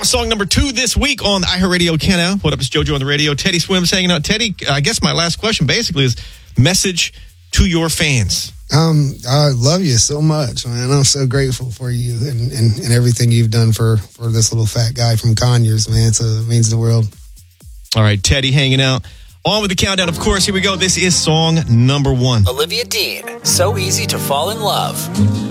Song number 2 this week on the iHeartRadio Countdown. What up, it's JoJo on the radio. Teddy Swims hanging out. Teddy, I guess my last question basically is message to your fans. I love you so much, man. I'm so grateful for you and everything you've done for this little fat guy from Conyers, man. It means the world. All right, Teddy hanging out. On with the countdown, of course. Here we go. This is song number 1. Olivia Dean, So Easy to Fall in Love.